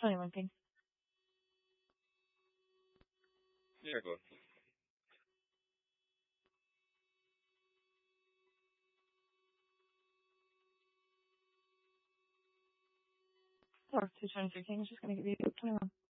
21 King. Yeah, go. Or 223 King is just going to give you 21.